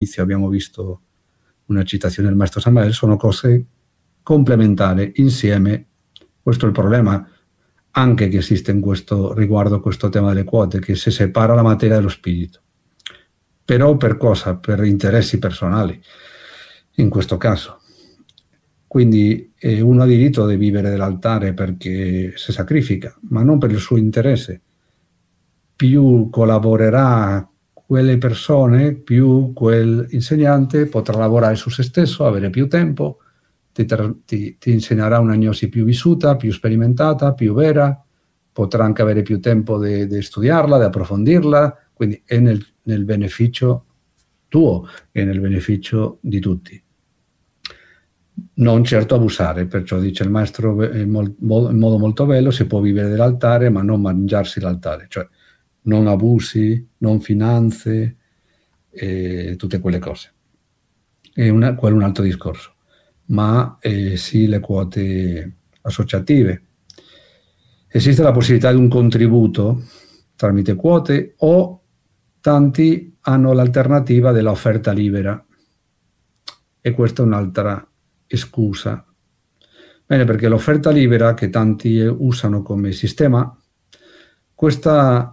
all'inizio abbiamo visto una citazione del maestro Samael, sono cose complementari, insieme. Questo è il problema anche che esiste in questo riguardo a questo tema delle quote, che si separa la materia dallo spirito. Però per cosa? Per interessi personali, in questo caso. Quindi uno ha diritto di vivere dell'altare perché si sacrifica, ma non per il suo interesse. Più collaborerà quelle persone, più quell'insegnante potrà lavorare su se stesso, avere più tempo, ti insegnerà un'agnosi più vissuta, più sperimentata, più vera, potrà anche avere più tempo di studiarla, di approfondirla, quindi è nel beneficio tuo e nel beneficio di tutti. Non certo abusare, perciò dice il maestro in modo molto bello: si può vivere dell'altare ma non mangiarsi l'altare, cioè non abusi, non finanze, tutte quelle cose. Quello è un altro discorso. Ma sì, le quote associative. Esiste la possibilità di un contributo tramite quote, o tanti hanno l'alternativa dell'offerta libera, e questa è un'altra scusa. Bene, perché l'offerta libera che tanti usano come sistema, questa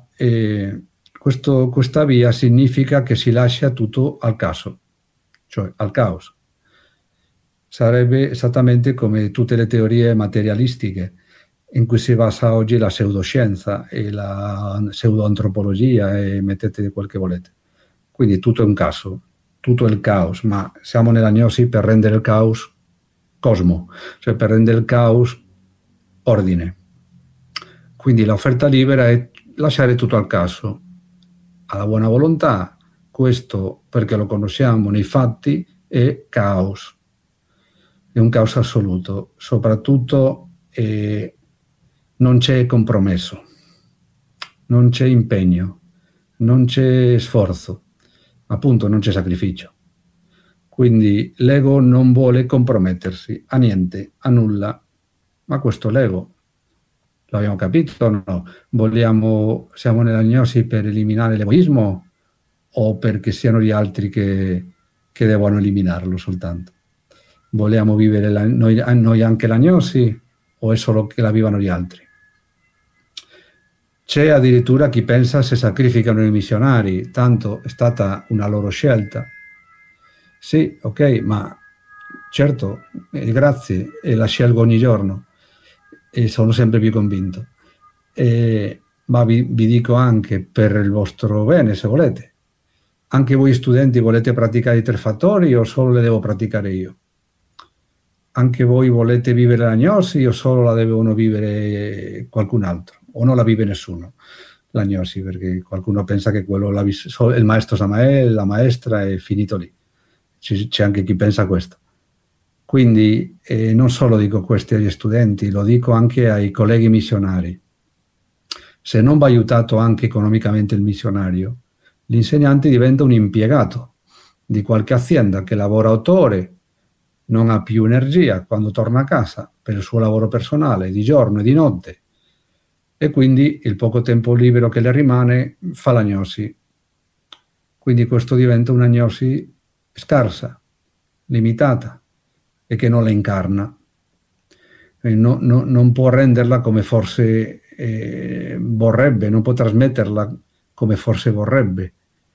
via significa che si lascia tutto al caso, cioè al caos. Sarebbe esattamente come tutte le teorie materialistiche in cui si basa oggi la pseudoscienza e la pseudoantropologia, e mettete quel che volete. Quindi tutto è un caso, tutto è il caos, ma siamo nella gnosi per rendere il caos cosmo, cioè per rendere il caos ordine. Quindi l'offerta libera è lasciare tutto al caso, alla buona volontà. Questo, perché lo conosciamo nei fatti, è caos. È un caos assoluto. Soprattutto non c'è compromesso, non c'è impegno, non c'è sforzo, appunto non c'è sacrificio. Quindi l'ego non vuole compromettersi a niente, a nulla. Ma questo è l'ego. L'abbiamo capito o no? Siamo nella gnosi per eliminare l'egoismo, o perché siano gli altri che devono eliminarlo soltanto? Vogliamo vivere noi anche la gnosi, o è solo che la vivano gli altri? C'è addirittura chi pensa se sacrificano i missionari, tanto è stata una loro scelta. Sì, ok, ma certo, grazie, e la scelgo ogni giorno e sono sempre più convinto. Ma vi dico anche, per il vostro bene, se volete, anche voi studenti volete praticare i tre fattori, o solo le devo praticare io? Anche voi volete vivere la gnosi, o solo la devono vivere qualcun altro, o non la vive nessuno la gnosi, perché qualcuno pensa che quello il maestro Samael, la maestra, è finito lì. C'è anche chi pensa questo. Quindi non solo dico questo agli studenti, lo dico anche ai colleghi missionari. Se non va aiutato anche economicamente il missionario, l'insegnante diventa un impiegato di qualche azienda che lavora 8 ore, non ha più energia quando torna a casa per il suo lavoro personale, di giorno e di notte, e quindi il poco tempo libero che le rimane fa la gnosi. Quindi questo diventa una gnosi scarsa, limitata, e che non la incarna. Non può renderla come forse vorrebbe, non può trasmetterla come forse vorrebbe.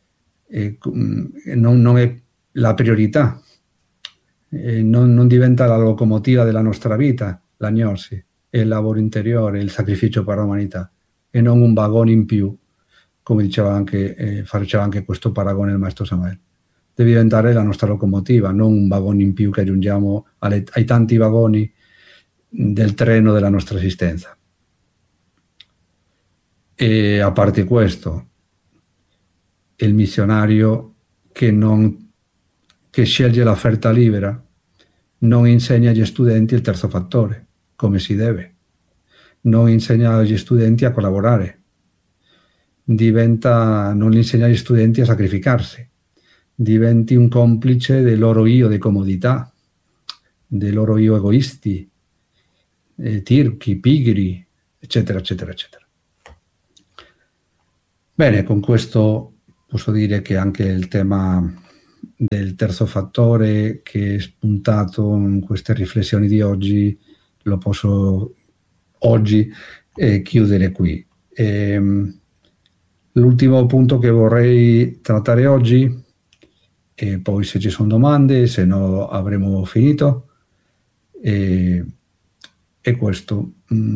Non è la priorità. Non diventa la locomotiva della nostra vita, la gnosi, è il lavoro interiore, il sacrificio per l'umanità, e non un vagone in più, come faceva anche questo paragone il maestro Samael. Deve diventare la nostra locomotiva, non un vagone in più che aggiungiamo ai tanti vagoni del treno della nostra esistenza. E a parte questo, il missionario che sceglie l'offerta libera non insegna agli studenti il terzo fattore, come si deve. Non insegna agli studenti a collaborare. Non insegna agli studenti a sacrificarsi. Diventi un complice del loro io di comodità, dei loro io egoisti, tirchi, pigri, eccetera, eccetera, eccetera. Bene, con questo posso dire che anche il tema del terzo fattore che è spuntato in queste riflessioni di oggi, lo posso oggi chiudere qui. L'ultimo punto che vorrei trattare oggi, e poi se ci sono domande, se no avremo finito, è questo.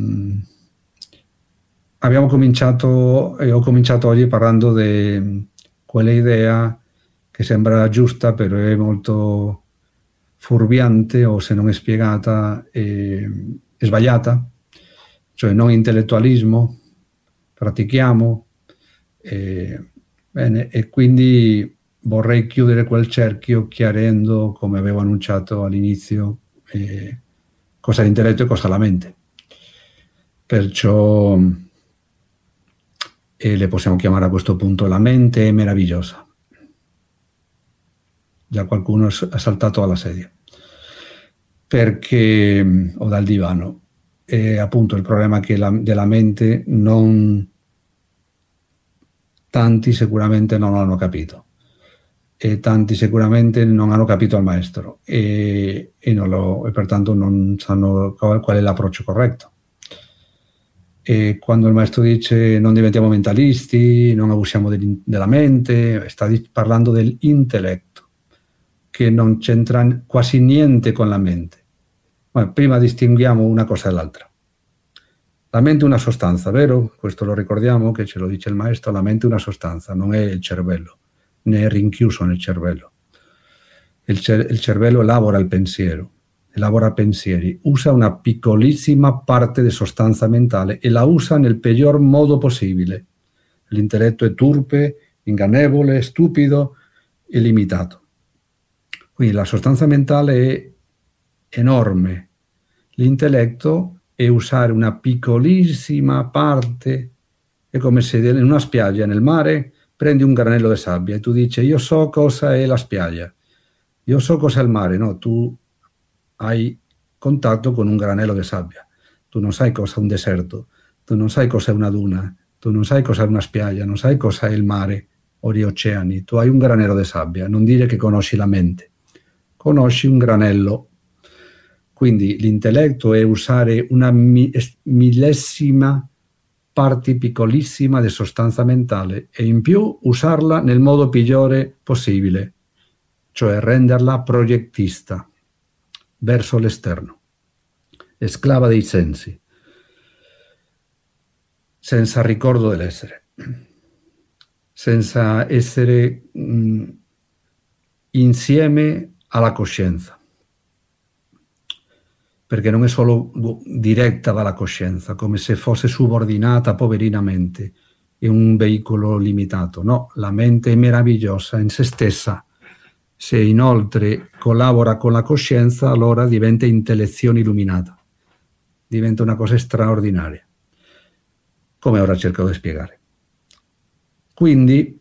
Abbiamo cominciato, e ho cominciato oggi parlando di quella idea che sembra giusta, però è molto fuorviante, o se non è spiegata, è sbagliata, cioè non intellettualismo, pratichiamo, bene, e quindi vorrei chiudere quel cerchio chiarendo, come avevo annunciato all'inizio, cosa è l'intelletto e cosa la mente. Perciò le possiamo chiamare a questo punto la mente è meravigliosa. Già qualcuno ha saltato alla sedia perché, o dal divano. E appunto il problema è che della mente tanti sicuramente non hanno capito, e tanti sicuramente non hanno capito il maestro e pertanto non sanno qual è l'approccio corretto. E quando il maestro dice non diventiamo mentalisti, non abusiamo della mente, sta parlando dell'intelletto, che non c'entra quasi niente con la mente. Ma prima distinguiamo una cosa dall'altra. La mente è una sostanza, vero? Questo lo ricordiamo, che ce lo dice il maestro, la mente è una sostanza, non è il cervello, né è rinchiuso nel cervello. Il cervello elabora il pensiero, elabora pensieri, usa una piccolissima parte di sostanza mentale e la usa nel peggior modo possibile. L'intelletto è turpe, ingannevole, stupido e limitato. Quindi la sostanza mentale è enorme. L'intelletto è usare una piccolissima parte. È come se in una spiaggia, nel mare, prendi un granello di sabbia e tu dici io so cosa è la spiaggia, io so cosa è il mare. No, tu hai contatto con un granello di sabbia, tu non sai cosa è un deserto, tu non sai cosa è una duna, tu non sai cosa è una spiaggia, non sai cosa è il mare o gli oceani, tu hai un granello di sabbia. Non dire che conosci la mente, conosci un granello. Quindi l'intelletto è usare una millesima parte piccolissima di sostanza mentale e in più usarla nel modo peggiore possibile, cioè renderla proiettista verso l'esterno, sclava dei sensi, senza ricordo dell'essere, senza essere insieme alla coscienza, perché non è solo diretta dalla coscienza, come se fosse subordinata poverinamente in un veicolo limitato. No, la mente è meravigliosa in se stessa. Se inoltre collabora con la coscienza, allora diventa intellezione illuminata, diventa una cosa straordinaria, come ora cerco di spiegare. Quindi,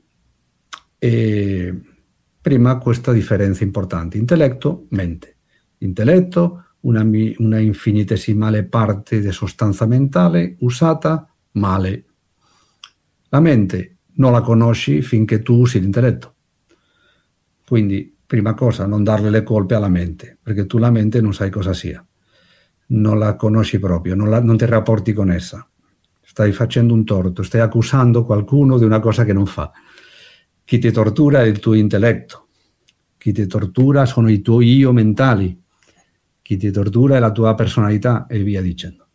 prima questa differenza importante: intelletto, mente. Intelletto, una infinitesimale parte di sostanza mentale usata male. La mente non la conosci finché tu usi l'intelletto. Quindi, prima cosa, non darle le colpe alla mente, perché tu la mente non sai cosa sia, non la conosci proprio, non ti rapporti con essa. Stai facendo un torto, stai accusando qualcuno di una cosa che non fa. Chi ti tortura è il tuo intelletto, chi ti tortura sono i tuoi io mentali, chi ti tortura è la tua personalità e via dicendo.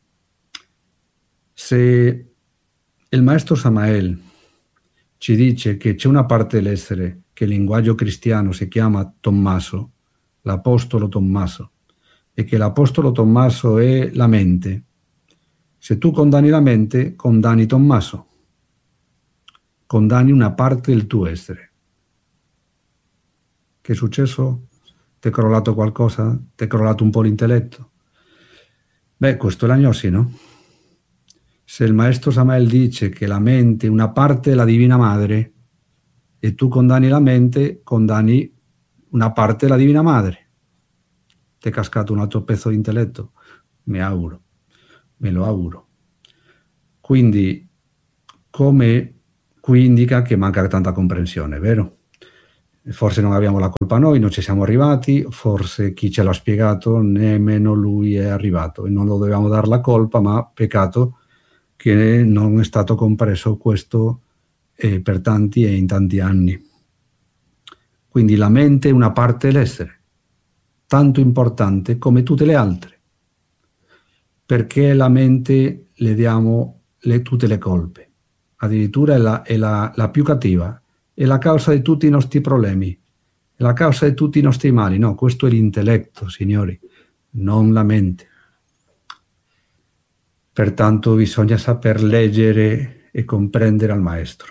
Se il maestro Samael ci dice che c'è una parte dell'essere che in linguaggio cristiano si chiama Tommaso, l'apostolo Tommaso, e che l'apostolo Tommaso è la mente, se tu condanni la mente, condanni Tommaso, condanni una parte del tuo essere. Che è successo? Ti è crollato qualcosa? Ti è crollato un po' l'intelletto? Beh, questo è l'agnosi, no? Se il maestro Samael dice che la mente è una parte della Divina Madre e tu condanni la mente, condanni una parte della Divina Madre. Ti è cascato un altro pezzo di intelletto? Me lo auguro. Quindi, come qui indica che manca tanta comprensione, vero? Forse non abbiamo la colpa noi, non ci siamo arrivati, forse chi ce l'ha spiegato nemmeno lui è arrivato e non lo dobbiamo dare la colpa, ma peccato che non è stato compreso questo per tanti e in tanti anni. Quindi la mente è una parte dell'essere, tanto importante come tutte le altre. Perché la mente le diamo tutte le colpe? Addirittura è la più cattiva, è la causa di tutti i nostri problemi, è la causa di tutti i nostri mali. No, questo è l'intelletto, signori, non la mente. Pertanto bisogna saper leggere e comprendere al maestro.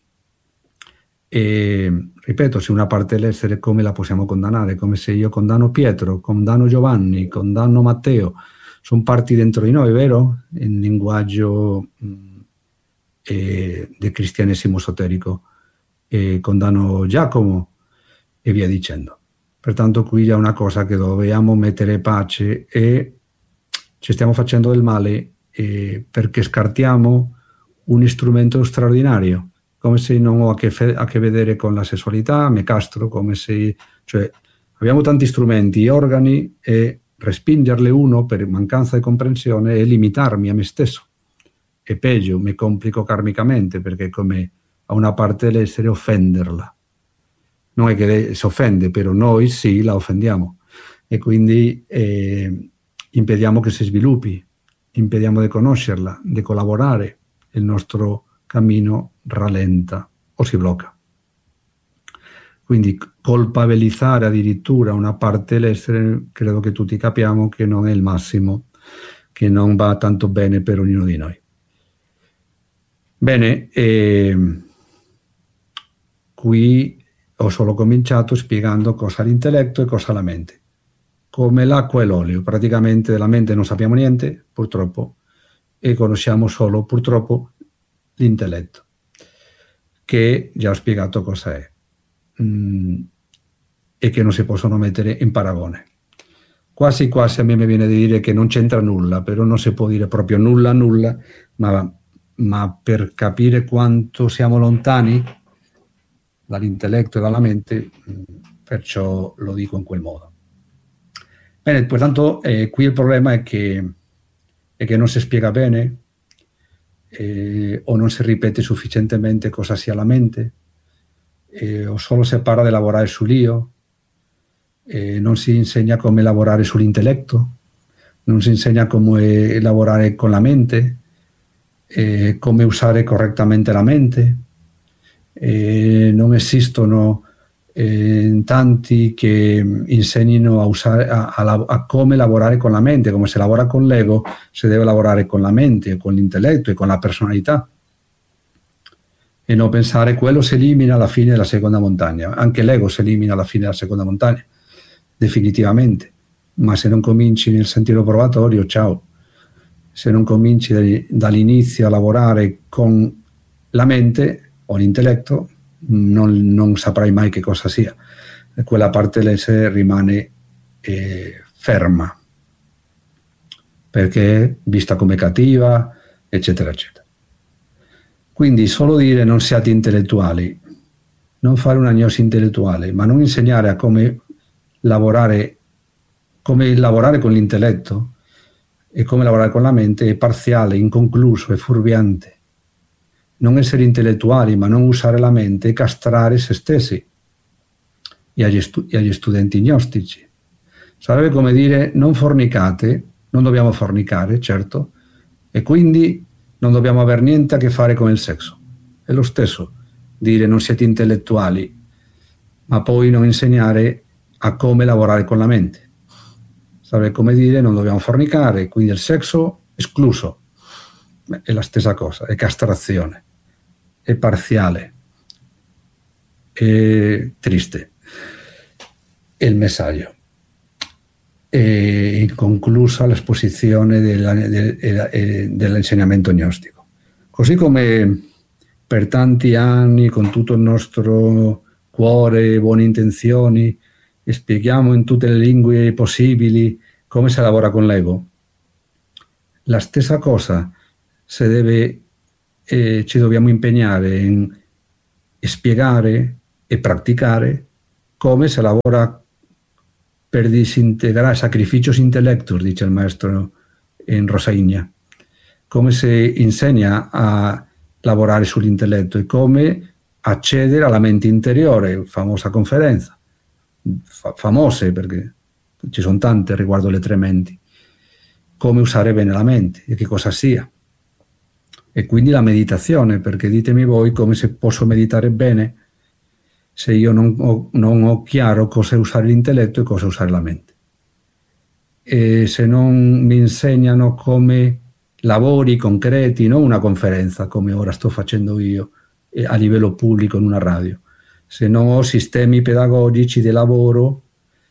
E ripeto, se una parte dell'essere, come la possiamo condannare? Come se io condanno Pietro, condanno Giovanni, condanno Matteo, sono parti dentro di noi, vero? In linguaggio del cristianesimo esoterico. Condanno Giacomo e via dicendo. Pertanto qui è una cosa che dobbiamo mettere pace e ci stiamo facendo del male perché scartiamo un strumento straordinario, come se non ho a che vedere con la sessualità, me castro, come se... Cioè, abbiamo tanti strumenti, organi, e respingerle uno per mancanza di comprensione è limitarmi a me stesso. E peggio, mi complico karmicamente, perché come a una parte dell'essere offenderla. Non è che si offende, però noi sì la offendiamo. E quindi impediamo che si sviluppi, impediamo di conoscerla, di collaborare, il nostro cammino rallenta o si blocca. Quindi colpabilizzare addirittura una parte dell'essere, credo che tutti capiamo che non è il massimo, che non va tanto bene per ognuno di noi. Bene, qui ho solo cominciato spiegando cosa è l'intelletto e cosa è la mente. Come l'acqua e l'olio, praticamente della mente non sappiamo niente, purtroppo, e conosciamo solo, purtroppo, l'intelletto, che già ho spiegato cosa è, e che non si possono mettere in paragone. Quasi quasi a me mi viene di dire che non c'entra nulla, però non si può dire proprio nulla, ma per capire quanto siamo lontani dall'intelletto e dalla mente, perciò lo dico in quel modo. Bene, pertanto qui il problema è che non si spiega bene o non si ripete sufficientemente cosa sia la mente, o solo si parla di lavorare sull'io, non si insegna come lavorare sull'intelletto, non si insegna come lavorare con la mente, come usare correttamente la mente. Non esistono tanti che insegnino a come lavorare con la mente. Come si lavora con l'ego, si deve lavorare con la mente, con l'intelletto e con la personalità, e non pensare quello si elimina alla fine della seconda montagna. Anche l'ego si elimina alla fine della seconda montagna, definitivamente, ma se non cominci nel sentiero provatorio, ciao. Se non cominci dall'inizio a lavorare con la mente o l'intelletto, non saprai mai che cosa sia. Quella parte dell'essere rimane ferma, perché vista come cattiva, eccetera, eccetera. Quindi solo dire non siate intellettuali, non fare un'agnosi intellettuale, ma non insegnare a come lavorare con l'intelletto e come lavorare con la mente è parziale, inconcluso, è fuorviante. Non essere intellettuali, ma non usare la mente e castrare se stessi e agli studenti gnostici. Sarebbe come dire non fornicate, non dobbiamo fornicare, certo, e quindi non dobbiamo avere niente a che fare con il sesso. È lo stesso dire non siete intellettuali, ma poi non insegnare a come lavorare con la mente. Sarebbe come dire non dobbiamo fornicare, quindi il sesso escluso. È la stessa cosa, è castrazione, è parziale, è triste. È il messaggio. È inconclusa l'esposizione dell'insegnamento gnostico. Così come per tanti anni, con tutto il nostro cuore, buone intenzioni, e spieghiamo in tutte le lingue possibili come si lavora con l'ego, la stessa cosa ci dobbiamo impegnare in spiegare e praticare come se lavora per disintegrare sacrificios intellectus, dice il maestro in Rosagna, come si insegna a lavorare sull'intelletto e come accedere alla mente interiore, famosa conferenza, famose perché ci sono tante riguardo le tre menti, come usare bene la mente e che cosa sia. E quindi la meditazione, perché ditemi voi come se posso meditare bene se io non ho chiaro cosa usare l'intelletto e cosa usare la mente. E se non mi insegnano come lavori concreti, non una conferenza come ora sto facendo io a livello pubblico in una radio, se non ho sistemi pedagogici di lavoro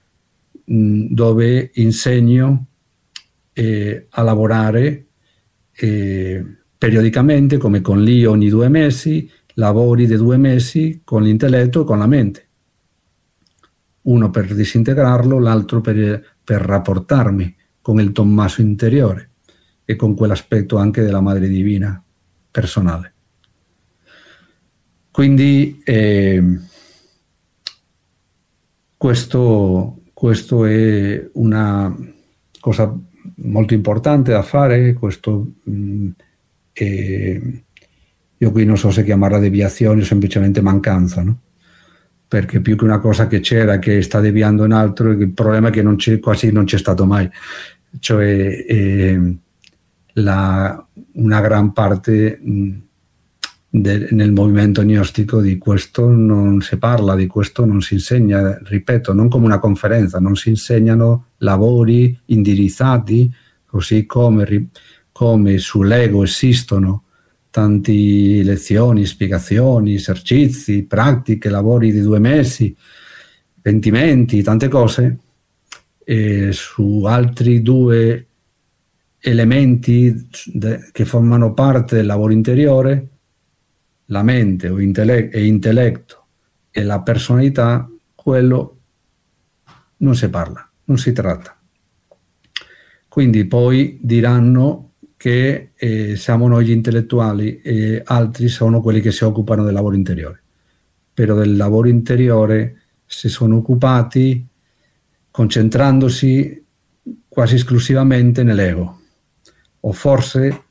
dove insegno a lavorare periodicamente, come con lì ogni 2 mesi, lavori di 2 mesi con l'intelletto e con la mente. Uno per disintegrarlo, l'altro per rapportarmi con il Tommaso interiore e con quell'aspetto anche della Madre Divina personale. Quindi questo è una cosa molto importante da fare. Io qui non so se chiamarla deviazione o semplicemente mancanza, no? Perché più che una cosa che c'era che sta deviando in altro, il problema è che quasi non c'è stato mai, cioè una gran parte nel movimento gnostico di questo non si parla, di questo non si insegna, ripeto, non come una conferenza, non si insegnano lavori indirizzati, così come sull'ego esistono tante lezioni, spiegazioni, esercizi, pratiche, lavori di 2 mesi, pentimenti, tante cose, e su altri 2 elementi che formano parte del lavoro interiore, la mente e intelletto e la personalità, quello non si parla, non si tratta. Quindi poi diranno che siamo noi gli intellettuali e altri sono quelli che si occupano del lavoro interiore. Però del lavoro interiore si sono occupati concentrandosi quasi esclusivamente nell'ego, o forse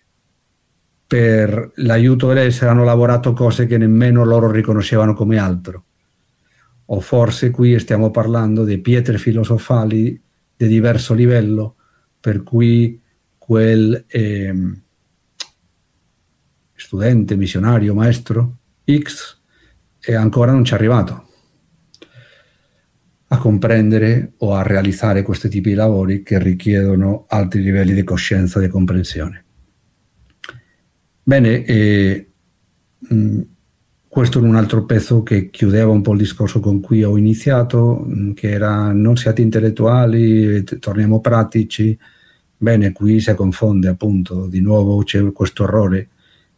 per l'aiuto dell'essere hanno lavorato cose che nemmeno loro riconoscevano come altro, o forse qui stiamo parlando di pietre filosofali di diverso livello, per cui quel studente, missionario, maestro X ancora non ci è arrivato a comprendere o a realizzare questi tipi di lavori che richiedono alti livelli di coscienza e di comprensione. Bene, questo è un altro pezzo che chiudeva un po' il discorso con cui ho iniziato, che era: non siate intellettuali, torniamo pratici. Bene, qui si confonde, appunto, di nuovo c'è questo errore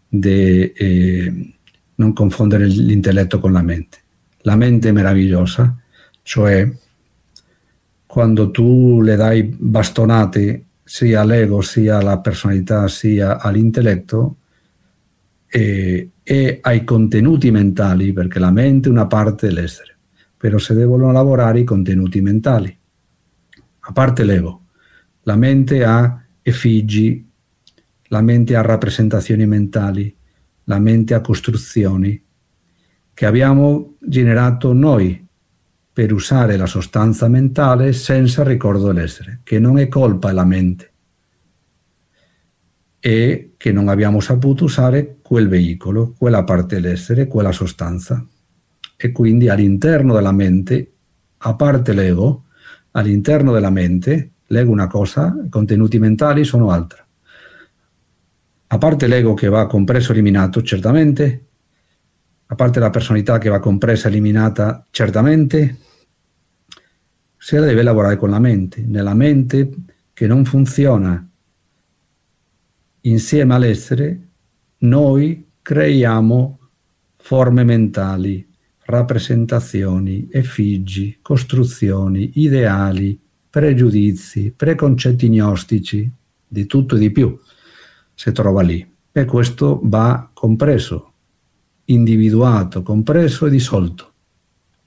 di non confondere l'intelletto con la mente. La mente è meravigliosa, cioè quando tu le dai bastonate sia all'ego, sia alla personalità, sia all'intelletto e ai contenuti mentali, perché la mente è una parte dell'essere, però se devono lavorare i contenuti mentali, a parte l'ego. La mente ha effigi, la mente ha rappresentazioni mentali, la mente ha costruzioni che abbiamo generato noi per usare la sostanza mentale senza ricordo dell'essere, che non è colpa della mente e che non abbiamo saputo usare quel veicolo, quella parte dell'essere, quella sostanza. E quindi all'interno della mente, a parte l'ego, all'interno della mente, l'ego è una cosa, i contenuti mentali sono altra. A parte l'ego che va compreso e eliminato, certamente, a parte la personalità che va compresa e eliminata, certamente, si deve lavorare con la mente. Nella mente che non funziona insieme all'essere, noi creiamo forme mentali, rappresentazioni, effigi, costruzioni, ideali, pregiudizi, preconcetti gnostici, di tutto e di più si trova lì. E questo va compreso, individuato, compreso e dissolto.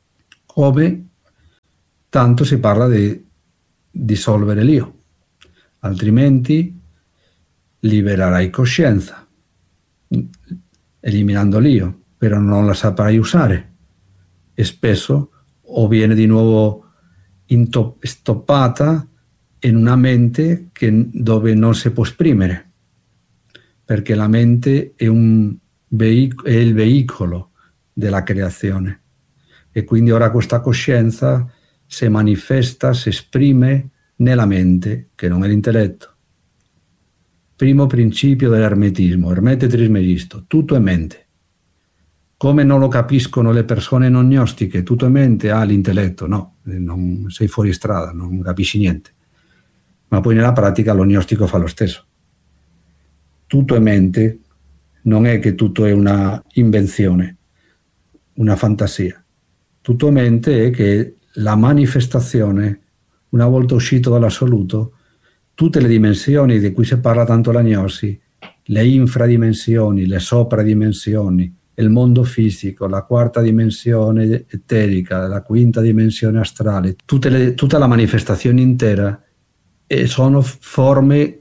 come tanto si parla di dissolvere l'io, altrimenti libererai coscienza, eliminando l'io, però non la saprai usare e spesso o viene di nuovo stoppata in una mente dove non si può esprimere, perché la mente è il veicolo della creazione e quindi ora questa coscienza si manifesta, si esprime nella mente, che non è l'intelletto. Primo principio dell'ermetismo, Hermete Trismegisto, tutto è mente. Come non lo capiscono le persone non gnostiche, tutto è mente, l'intelletto, no, non sei fuori strada, non capisci niente. Ma poi nella pratica lo gnostico fa lo stesso. Tutto è mente, non è che tutto è una invenzione, una fantasia. Tutto è mente è che la manifestazione, una volta uscito dall'assoluto, tutte le dimensioni di cui si parla tanto la gnosi, le infradimensioni, le sopradimensioni, il mondo fisico, la quarta dimensione eterica, la quinta dimensione astrale, tutta la manifestazione intera sono forme,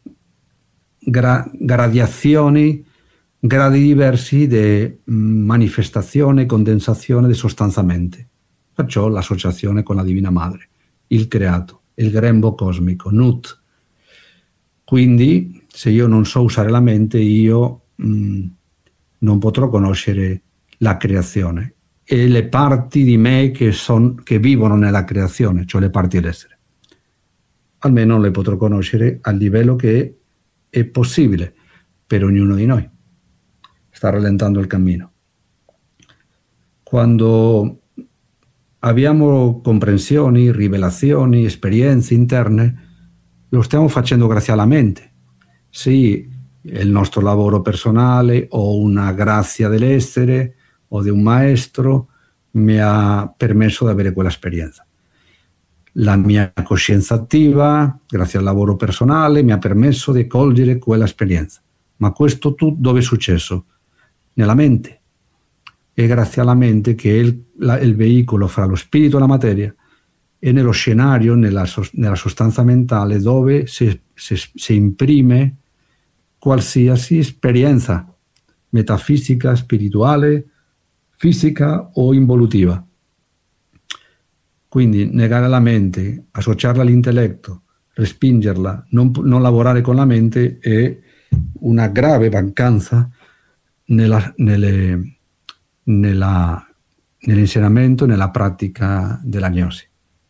gradazioni, gradi diversi di manifestazione, condensazione di sostanza mente. Perciò l'associazione con la Divina Madre, il creato, il grembo cosmico, Nut. Quindi, se io non so usare la mente, io non potrò conoscere la creazione e le parti di me che vivono nella creazione, cioè le parti dell'essere. Almeno non le potrò conoscere al livello che è possibile per ognuno di noi. Sta rallentando il cammino. Quando abbiamo comprensioni, rivelazioni, esperienze interne, lo stiamo facendo grazie alla mente. Sì, il nostro lavoro personale o una grazia dell'essere o di un maestro mi ha permesso di avere quell'esperienza. La mia coscienza attiva, grazie al lavoro personale, mi ha permesso di cogliere quell'esperienza. Ma questo tutto dove è successo? Nella mente. È grazie alla mente che è il veicolo fra lo spirito e la materia e nello scenario, nella sostanza mentale, dove si imprime qualsiasi esperienza metafisica, spirituale, fisica o involutiva. Quindi negare la mente, associarla all'intelletto, respingerla, non lavorare con la mente è una grave mancanza nell'insegnamento, nella pratica della gnosi.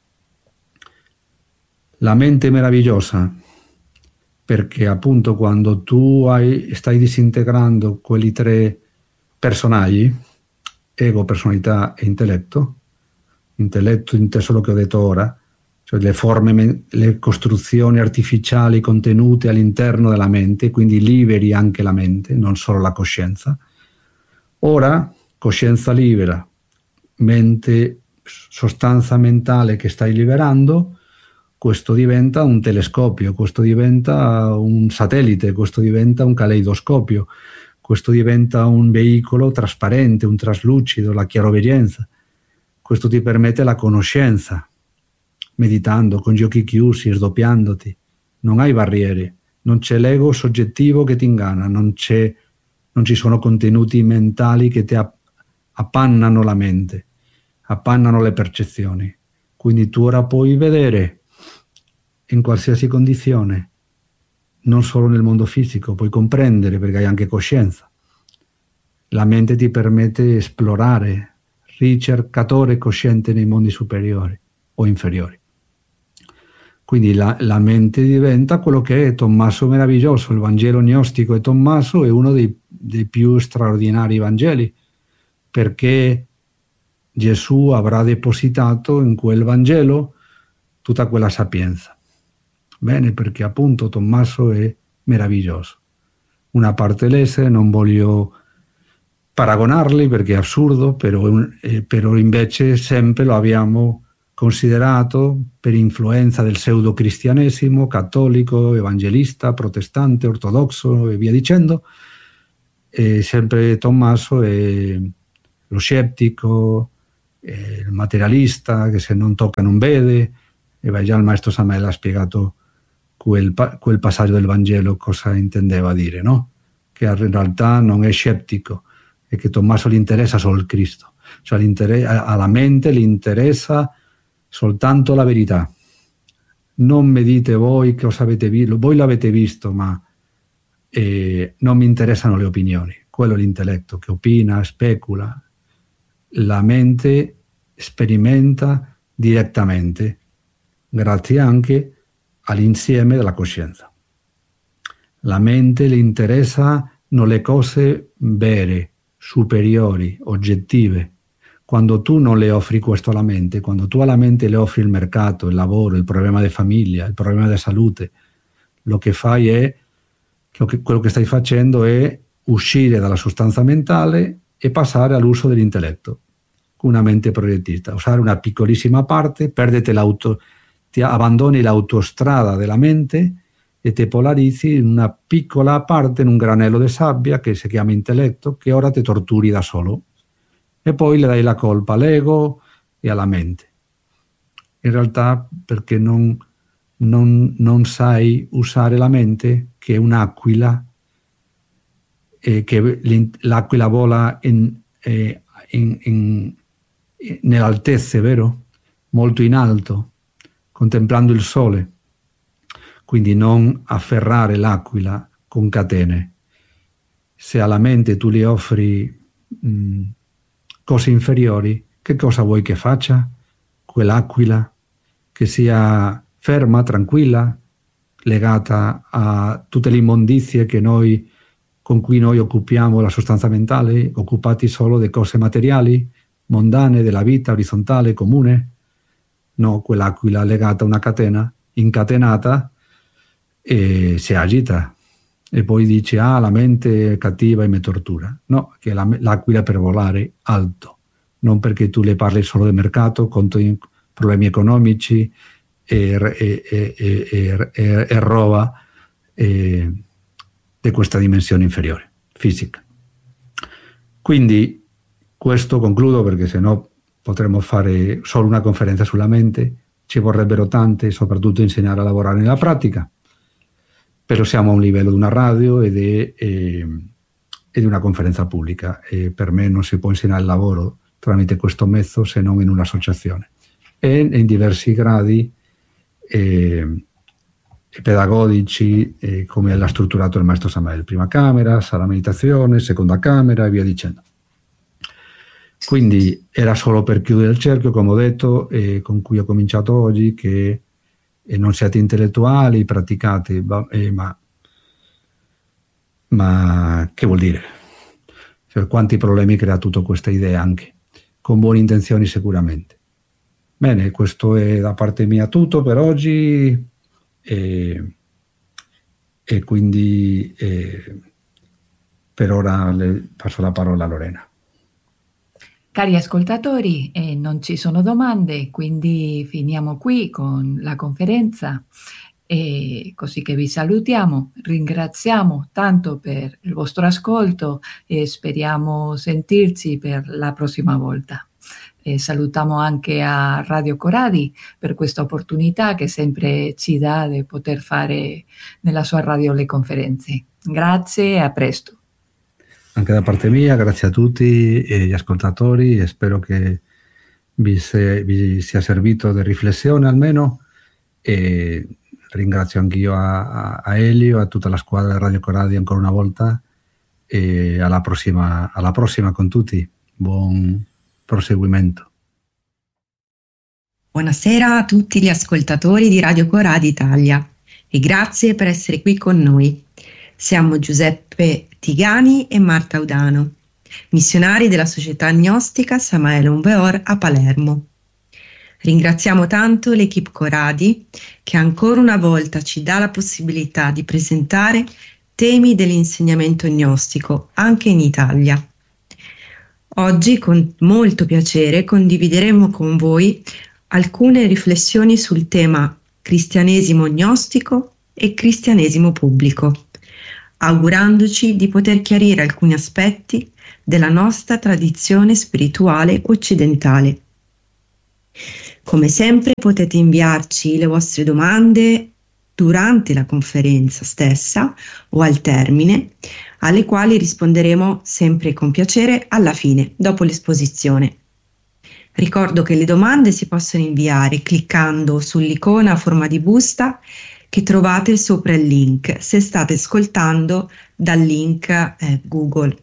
La mente è meravigliosa perché appunto quando tu stai disintegrando quelli tre personaggi, ego, personalità e intelletto inteso lo che ho detto ora, cioè le forme, le costruzioni artificiali contenute all'interno della mente, quindi liberi anche la mente, non solo la coscienza. Ora, coscienza libera, mente, sostanza mentale che stai liberando, questo diventa un telescopio, questo diventa un satellite, questo diventa un caleidoscopio, questo diventa un veicolo trasparente, un traslucido, la chiaroveggenza. Questo ti permette la conoscenza, meditando, con gli occhi chiusi, sdoppiandoti. Non hai barriere, non c'è l'ego soggettivo che ti inganna, non ci sono contenuti mentali che ti appannano la mente, appannano le percezioni. Quindi tu ora puoi vedere in qualsiasi condizione, non solo nel mondo fisico, puoi comprendere perché hai anche coscienza. La mente ti permette di esplorare, ricercatore cosciente nei mondi superiori o inferiori. Quindi la mente diventa quello che è Tommaso meraviglioso. Il Vangelo gnostico di Tommaso è uno dei più straordinari Vangeli, perché Gesù avrà depositato in quel Vangelo tutta quella sapienza. Bene, perché appunto Tommaso è meraviglioso. Una parte dell'essere, non voglio paragonarli perché è assurdo, però invece sempre lo abbiamo considerato per influenza del pseudo-cristianesimo, cattolico, evangelista, protestante, ortodosso e via dicendo. E sempre Tommaso è lo scettico, il materialista che se non tocca non vede, e già il maestro Samael ha spiegato quel passaggio del Vangelo cosa intendeva dire, no? Che in realtà non è scettico e che Tommaso gli interessa solo il Cristo, cioè alla mente gli interessa soltanto la verità. Non mi dite voi cosa avete visto, voi l'avete visto, ma non mi interessano le opinioni. Quello è l'intelletto che opina, specula. La mente sperimenta direttamente, grazie anche all'insieme della coscienza. La mente le interessano le cose vere, superiori, oggettive. Quando tu non le offri questo alla mente, quando tu alla mente le offri il mercato, il lavoro, il problema di famiglia, il problema di salute, lo che fai è, quello che stai facendo è uscire dalla sostanza mentale e passare all'uso dell'intelletto, una mente proiettista, usare una piccolissima parte, ti abbandoni l'autostrada della mente e ti polarizzi in una piccola parte, in un granello di sabbia che si chiama intelletto, che ora ti torturi da solo. E poi le dai la colpa all'ego e alla mente. In realtà perché non sai usare la mente, che è un'aquila, che l'aquila vola nell'altezza, vero? Molto in alto, contemplando il sole. Quindi non afferrare l'aquila con catene. Se alla mente tu le offri cose inferiori, che cosa vuoi che faccia? Quell'aquila che sia ferma, tranquilla, legata a tutte le immondizie con cui noi occupiamo la sostanza mentale, occupati solo di cose materiali, mondane, della vita orizzontale, comune? No, quell'aquila legata a una catena, incatenata, e si agita. E poi dice, la mente è cattiva e mi tortura. No, che l'aquila per volare alto, non perché tu le parli solo del mercato, contro i problemi economici e roba di questa dimensione inferiore, fisica. Quindi questo concludo, perché sennò potremmo fare solo una conferenza sulla mente, ci vorrebbero tante, soprattutto insegnare a lavorare nella pratica. Però siamo a un livello di una radio e di una conferenza pubblica, e per me non si può insegnare il lavoro tramite questo mezzo se non in un'associazione e in diversi gradi pedagogici, come l'ha strutturato il maestro Samael: prima camera, sala meditazione, seconda camera e via dicendo. Quindi era solo per chiudere il cerchio, come ho detto, con cui ho cominciato oggi, che non siate intellettuali, praticate, ma che vuol dire? Cioè, quanti problemi crea tutta questa idea, anche con buone intenzioni sicuramente. Bene, questo è da parte mia tutto per oggi, e quindi per ora le passo la parola a Lorena. Cari ascoltatori, non ci sono domande, quindi finiamo qui con la conferenza, e così che vi salutiamo, ringraziamo tanto per il vostro ascolto e speriamo sentirci per la prossima volta. Salutiamo anche a Radio Coradi per questa opportunità che sempre ci dà di poter fare nella sua radio le conferenze. Grazie e a presto. Anche da parte mia, grazie a tutti gli ascoltatori, e spero che vi sia servito di riflessione almeno, e ringrazio anch'io a Elio, a tutta la squadra di Radio Coradi ancora una volta, e alla prossima con tutti. Buon proseguimento. Buonasera a tutti gli ascoltatori di Radio Coradi Italia e grazie per essere qui con noi. Siamo Giuseppe Tigani e Marta Udano, missionari della Società Gnostica Samael Aun Weor a Palermo. Ringraziamo tanto l'equipe Coradi che ancora una volta ci dà la possibilità di presentare temi dell'insegnamento gnostico anche in Italia. Oggi con molto piacere condivideremo con voi alcune riflessioni sul tema cristianesimo gnostico e cristianesimo pubblico, augurandoci di poter chiarire alcuni aspetti della nostra tradizione spirituale occidentale Come sempre potete inviarci le vostre domande durante la conferenza stessa o al termine, alle quali risponderemo sempre con piacere alla fine, dopo l'esposizione. Ricordo che le domande si possono inviare cliccando sull'icona a forma di busta che trovate sopra il link, se state ascoltando dal link Google.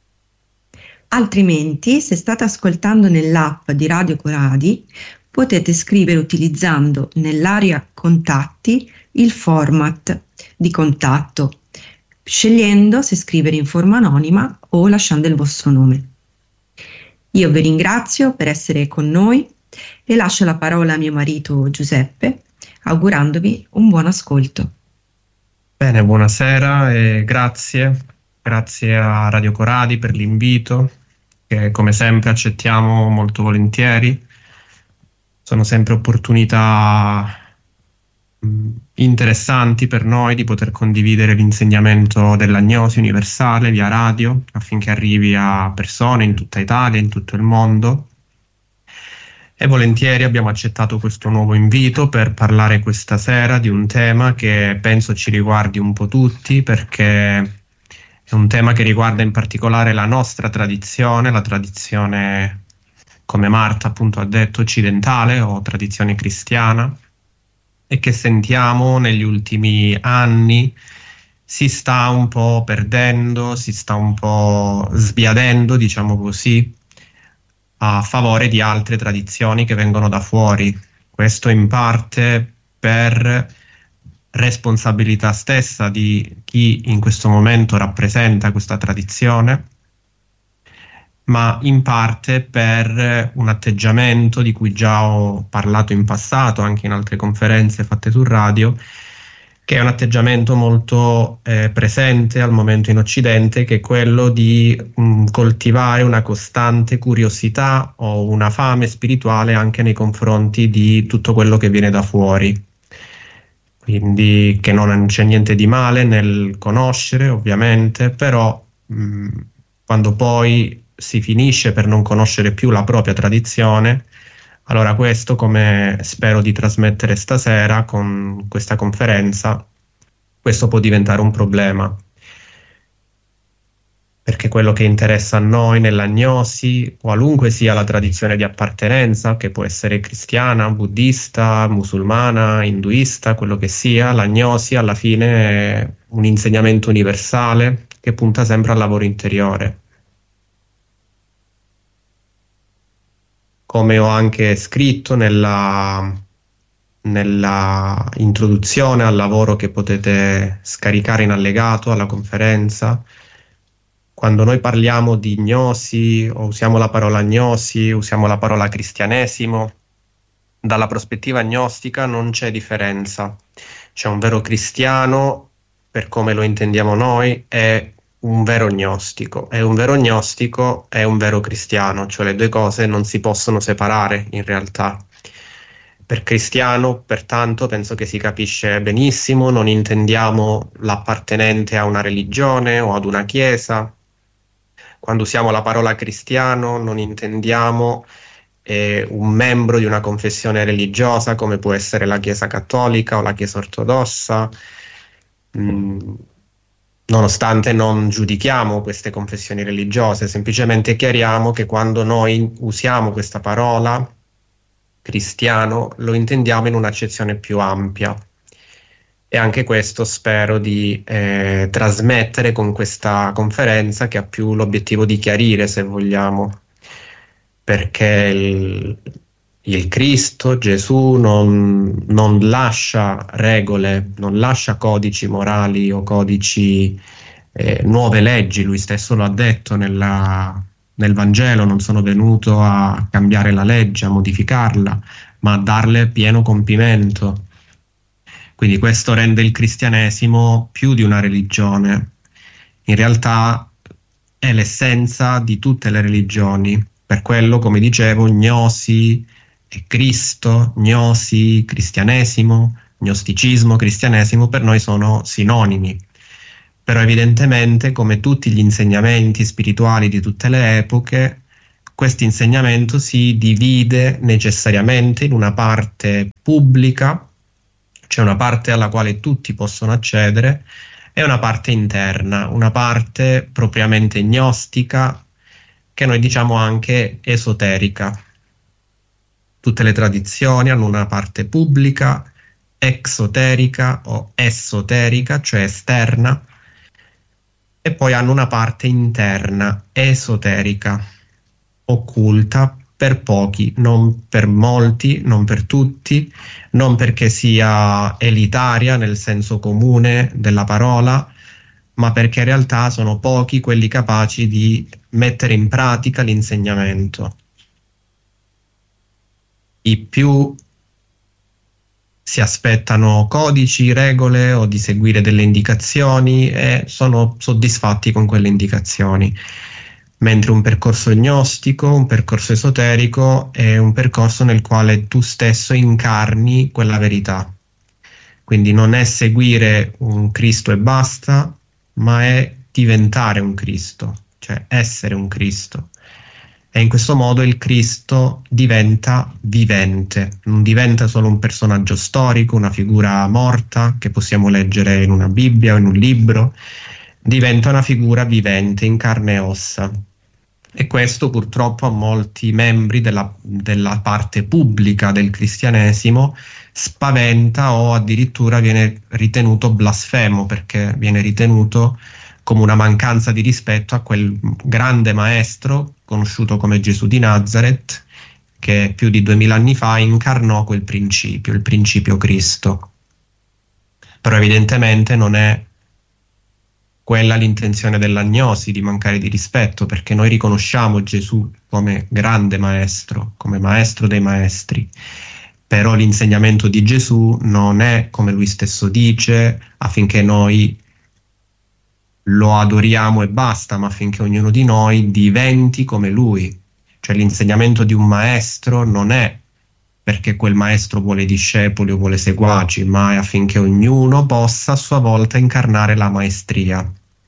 Altrimenti, se state ascoltando nell'app di Radio Coradi, potete scrivere utilizzando nell'area contatti il format di contatto, scegliendo se scrivere in forma anonima o lasciando il vostro nome. Io vi ringrazio per essere con noi e lascio la parola a mio marito Giuseppe, augurandovi un buon ascolto. Bene, buonasera e grazie a Radio Coradi per l'invito, che come sempre accettiamo molto volentieri. Sono sempre opportunità interessanti per noi di poter condividere l'insegnamento dell'agnosi universale via radio, affinché arrivi a persone in tutta Italia, in tutto il mondo. E volentieri abbiamo accettato questo nuovo invito per parlare questa sera di un tema che penso ci riguardi un po' tutti, perché è un tema che riguarda in particolare la nostra tradizione, la tradizione, come Marta appunto ha detto, occidentale o tradizione cristiana, e che sentiamo negli ultimi anni si sta un po' perdendo, si sta un po' sbiadendo, diciamo così, a favore di altre tradizioni che vengono da fuori. Questo in parte per responsabilità stessa di chi in questo momento rappresenta questa tradizione, ma in parte per un atteggiamento di cui già ho parlato in passato, anche in altre conferenze fatte su radio, che è un atteggiamento molto presente al momento in Occidente, che è quello di coltivare una costante curiosità o una fame spirituale anche nei confronti di tutto quello che viene da fuori. Quindi che non c'è niente di male nel conoscere, ovviamente, però quando poi si finisce per non conoscere più la propria tradizione, allora questo, come spero di trasmettere stasera con questa conferenza, questo può diventare un problema. Perché quello che interessa a noi nell'agnosi, qualunque sia la tradizione di appartenenza, che può essere cristiana, buddista, musulmana, induista, quello che sia, l'agnosi alla fine è un insegnamento universale che punta sempre al lavoro interiore. Come ho anche scritto nella introduzione al lavoro che potete scaricare in allegato alla conferenza, quando noi parliamo di gnosi o usiamo la parola gnosi, usiamo la parola cristianesimo, dalla prospettiva gnostica non c'è differenza. C'è un vero cristiano, per come lo intendiamo noi, è un vero gnostico, e un vero gnostico è un vero cristiano, cioè le due cose non si possono separare in realtà. Per cristiano, pertanto, penso che si capisce benissimo, non intendiamo l'appartenente a una religione o ad una chiesa. Quando usiamo la parola cristiano non intendiamo un membro di una confessione religiosa, come può essere la Chiesa Cattolica o la Chiesa Ortodossa, nonostante non giudichiamo queste confessioni religiose, semplicemente chiariamo che quando noi usiamo questa parola cristiano lo intendiamo in un'accezione più ampia, e anche questo spero di trasmettere con questa conferenza, che ha più l'obiettivo di chiarire, se vogliamo, perché il Cristo, Gesù, non lascia regole, non lascia codici morali o codici, nuove leggi. Lui stesso lo ha detto nel Vangelo: non sono venuto a cambiare la legge, a modificarla, ma a darle pieno compimento. Quindi questo rende il cristianesimo più di una religione. In realtà è l'essenza di tutte le religioni. Per quello, come dicevo, gnosi e Cristo, gnosi, cristianesimo, gnosticismo, cristianesimo per noi sono sinonimi. Però evidentemente, come tutti gli insegnamenti spirituali di tutte le epoche, questo insegnamento si divide necessariamente in una parte pubblica, cioè una parte alla quale tutti possono accedere, e una parte interna, una parte propriamente gnostica, che noi diciamo anche esoterica. Tutte le tradizioni hanno una parte pubblica, exoterica o esoterica, cioè esterna, e poi hanno una parte interna, esoterica, occulta per pochi, non per molti, non per tutti, non perché sia elitaria nel senso comune della parola, ma perché in realtà sono pochi quelli capaci di mettere in pratica l'insegnamento. I più si aspettano codici, regole o di seguire delle indicazioni e sono soddisfatti con quelle indicazioni, mentre un percorso gnostico, un percorso esoterico è un percorso nel quale tu stesso incarni quella verità. Quindi non è seguire un Cristo e basta, ma è diventare un Cristo, cioè essere un Cristo. E in questo modo il Cristo diventa vivente, non diventa solo un personaggio storico, una figura morta che possiamo leggere in una Bibbia o in un libro, diventa una figura vivente, in carne e ossa. E questo purtroppo a molti membri della parte pubblica del cristianesimo spaventa o addirittura viene ritenuto blasfemo, perché viene ritenuto come una mancanza di rispetto a quel grande maestro conosciuto come Gesù di Nazareth, che più di 2000 anni fa incarnò quel principio, il principio Cristo. Però evidentemente non è quella l'intenzione dell'agnosi, di mancare di rispetto, perché noi riconosciamo Gesù come grande maestro, come maestro dei maestri. Però l'insegnamento di Gesù non è, come lui stesso dice, affinché noi lo adoriamo e basta, ma affinché ognuno di noi diventi come lui. Cioè l'insegnamento di un maestro non è perché quel maestro vuole discepoli o vuole seguaci, ma è affinché ognuno possa a sua volta incarnare la maestria.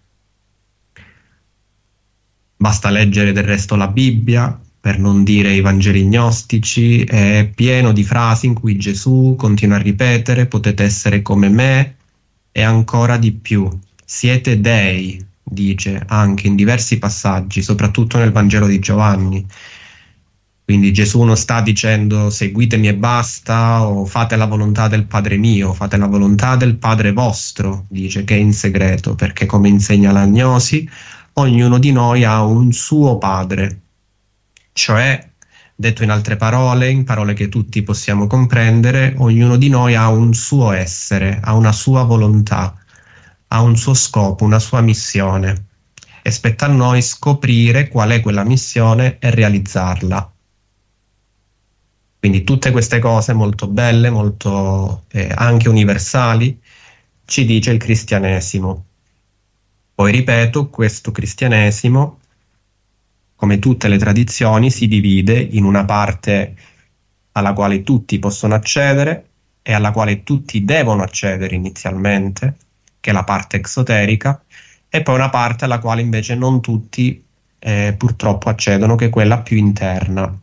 Basta leggere del resto la Bibbia, per non dire i Vangeli gnostici, è pieno di frasi in cui Gesù continua a ripetere: potete essere come me e ancora di più. Siete dei, dice anche in diversi passaggi, soprattutto nel Vangelo di Giovanni. Quindi Gesù non sta dicendo seguitemi e basta, o fate la volontà del Padre mio, fate la volontà del Padre vostro, dice, che è in segreto, perché come insegna l'agnosi, ognuno di noi ha un suo Padre. Cioè, detto in altre parole, in parole che tutti possiamo comprendere, ognuno di noi ha un suo essere, ha una sua volontà, ha un suo scopo, una sua missione, e spetta a noi scoprire qual è quella missione e realizzarla. Quindi tutte queste cose molto belle, molto anche universali, ci dice il cristianesimo. Poi ripeto, questo cristianesimo, come tutte le tradizioni, si divide in una parte alla quale tutti possono accedere e alla quale tutti devono accedere inizialmente, che è la parte exoterica, e poi una parte alla quale invece non tutti purtroppo accedono, che è quella più interna.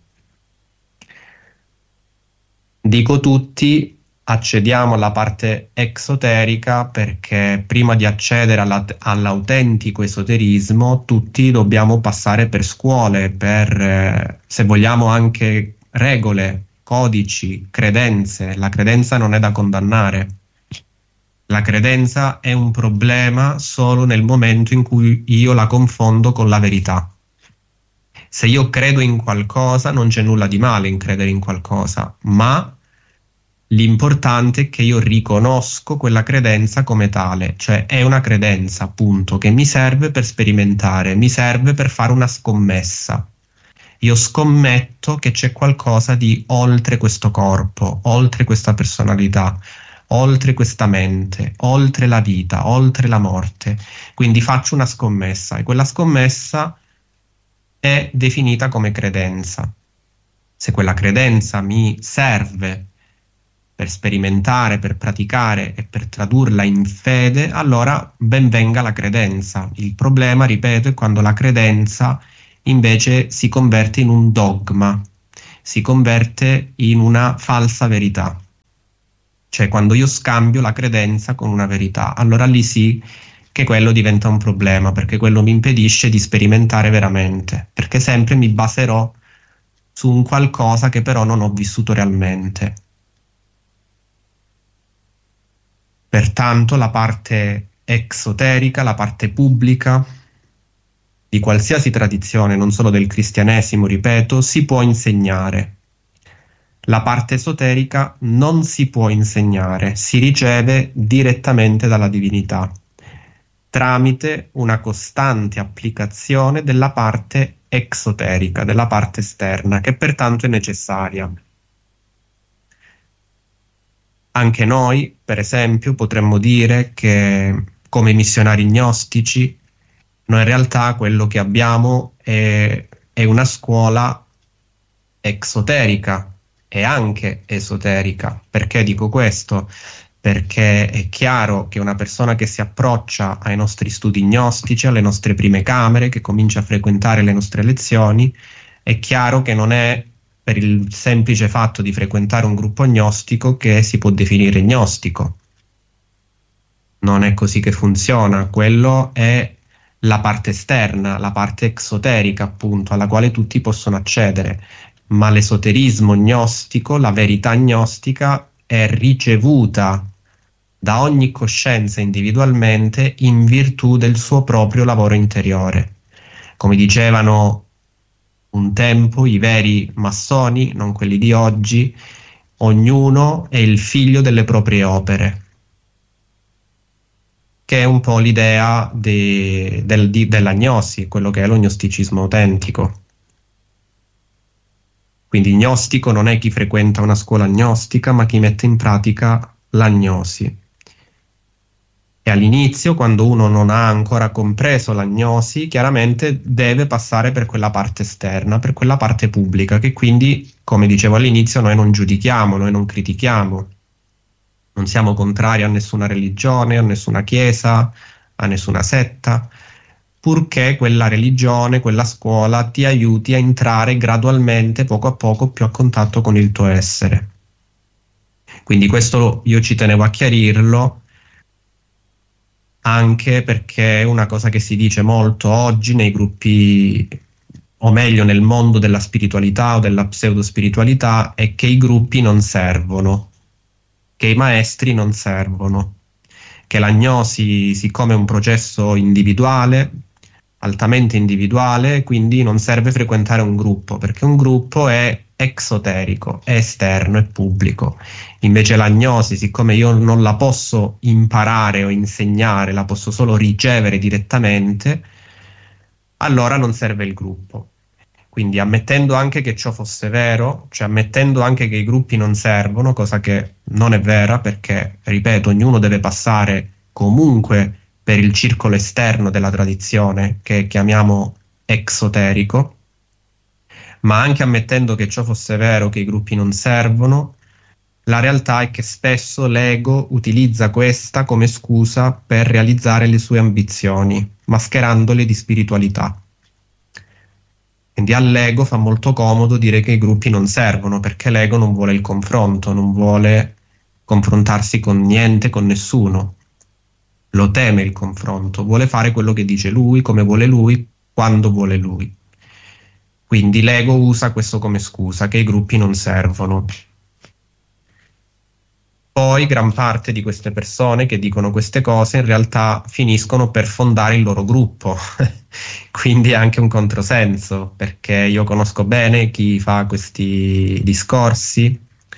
Dico tutti, accediamo alla parte exoterica perché prima di accedere all'autentico esoterismo tutti dobbiamo passare per scuole, per se vogliamo anche regole, codici, credenze. La credenza non è da condannare. La credenza è un problema solo nel momento in cui io la confondo con la verità. Se io credo in qualcosa, non c'è nulla di male in credere in qualcosa, ma l'importante è che io riconosco quella credenza come tale, cioè è una credenza, appunto, che mi serve per sperimentare, mi serve per fare una scommessa. Io scommetto che c'è qualcosa di oltre questo corpo, oltre questa personalità, oltre questa mente, oltre la vita, oltre la morte. Quindi faccio una scommessa e quella scommessa è definita come credenza. Se quella credenza mi serve per sperimentare, per praticare e per tradurla in fede, allora ben venga la credenza. Il problema, ripeto, è quando la credenza invece si converte in un dogma, si converte in una falsa verità. Cioè, quando io scambio la credenza con una verità, allora lì sì che quello diventa un problema, perché quello mi impedisce di sperimentare veramente, perché sempre mi baserò su un qualcosa che però non ho vissuto realmente. Pertanto la parte esoterica, la parte pubblica di qualsiasi tradizione, non solo del cristianesimo, ripeto, si può insegnare. La parte esoterica non si può insegnare, si riceve direttamente dalla divinità, tramite una costante applicazione della parte esoterica, della parte esterna, che pertanto è necessaria. Anche noi, per esempio, potremmo dire che come missionari gnostici, noi in realtà quello che abbiamo è una scuola esoterica e anche esoterica. Perché dico questo? Perché è chiaro che una persona che si approccia ai nostri studi gnostici, alle nostre prime camere, che comincia a frequentare le nostre lezioni, è chiaro che non è per il semplice fatto di frequentare un gruppo gnostico che si può definire gnostico. Non è così che funziona. Quello è la parte esterna, la parte esoterica, appunto, alla quale tutti possono accedere. Ma l'esoterismo gnostico, la verità gnostica, è ricevuta da ogni coscienza individualmente in virtù del suo proprio lavoro interiore. Come dicevano un tempo i veri massoni, non quelli di oggi, ognuno è il figlio delle proprie opere, che è un po' l'idea della gnosi, quello che è lo gnosticismo autentico. Quindi gnostico non è chi frequenta una scuola gnostica, ma chi mette in pratica la gnosi. E all'inizio, quando uno non ha ancora compreso la gnosi, chiaramente deve passare per quella parte esterna, per quella parte pubblica, che quindi, come dicevo all'inizio, noi non giudichiamo, noi non critichiamo. Non siamo contrari a nessuna religione, a nessuna chiesa, a nessuna setta, purché quella religione, quella scuola ti aiuti a entrare gradualmente, poco a poco, più a contatto con il tuo essere. Quindi questo io ci tenevo a chiarirlo, anche perché è una cosa che si dice molto oggi nei gruppi, o meglio nel mondo della spiritualità o della pseudospiritualità, è che i gruppi non servono, che i maestri non servono, che la gnosi, siccome è un processo individuale, altamente individuale, quindi non serve frequentare un gruppo, perché un gruppo è esoterico, è esterno, è pubblico. Invece la gnosi, siccome io non la posso imparare o insegnare, la posso solo ricevere direttamente, allora non serve il gruppo. Quindi ammettendo anche che ciò fosse vero, cioè ammettendo anche che i gruppi non servono, cosa che non è vera, perché, ripeto, ognuno deve passare comunque per il circolo esterno della tradizione, che chiamiamo esoterico, ma anche ammettendo che ciò fosse vero, che i gruppi non servono, la realtà è che spesso l'ego utilizza questa come scusa per realizzare le sue ambizioni, mascherandole di spiritualità. Quindi all'ego fa molto comodo dire che i gruppi non servono, perché l'ego non vuole il confronto, non vuole confrontarsi con niente, con nessuno. Lo teme il confronto, vuole fare quello che dice lui, come vuole lui, quando vuole lui. Quindi l'ego usa questo come scusa, che i gruppi non servono. Poi gran parte di queste persone che dicono queste cose in realtà finiscono per fondare il loro gruppo. Quindi è anche un controsenso, perché io conosco bene chi fa questi discorsi,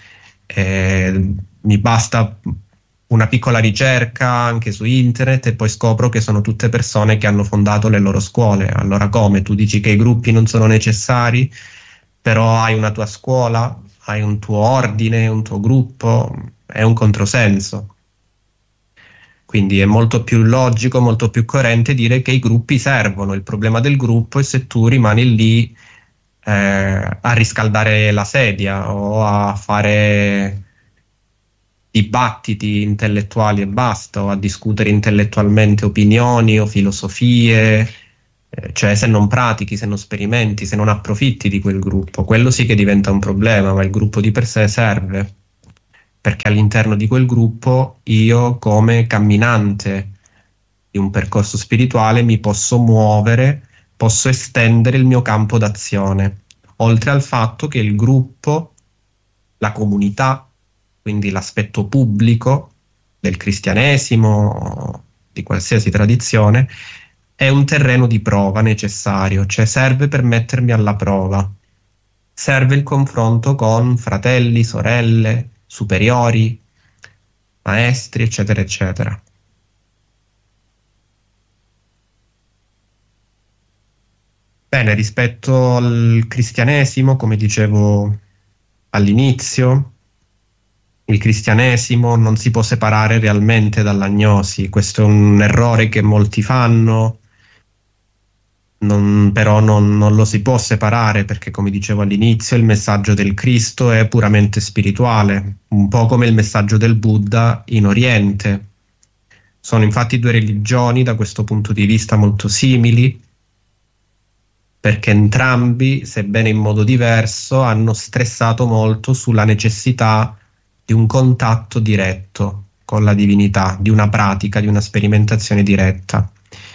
mi basta una piccola ricerca anche su internet e poi scopro che sono tutte persone che hanno fondato le loro scuole. Allora come? Tu dici che i gruppi non sono necessari, però hai una tua scuola, hai un tuo ordine, un tuo gruppo, è un controsenso. Quindi è molto più logico, molto più coerente dire che i gruppi servono. Il problema del gruppo è se tu rimani lì a riscaldare la sedia o a fare dibattiti intellettuali e basta, o a discutere intellettualmente opinioni o filosofie cioè se non pratichi, se non sperimenti, se non approfitti di quel gruppo, quello sì che diventa un problema, ma il gruppo di per sé serve, perché all'interno di quel gruppo io, come camminante di un percorso spirituale, mi posso muovere, posso estendere il mio campo d'azione, oltre al fatto che il gruppo, la comunità, quindi l'aspetto pubblico del cristianesimo, di qualsiasi tradizione, è un terreno di prova necessario, cioè serve per mettermi alla prova. Serve il confronto con fratelli, sorelle, superiori, maestri, eccetera, eccetera. Bene, rispetto al cristianesimo, come dicevo all'inizio, il cristianesimo non si può separare realmente dall'agnosi. Questo è un errore che molti fanno, però non lo si può separare, perché, come dicevo all'inizio, il messaggio del Cristo è puramente spirituale, un po' come il messaggio del Buddha in Oriente. Sono infatti due religioni da questo punto di vista molto simili, perché entrambi, sebbene in modo diverso, hanno stressato molto sulla necessità di un contatto diretto con la divinità, di una pratica, di una sperimentazione diretta.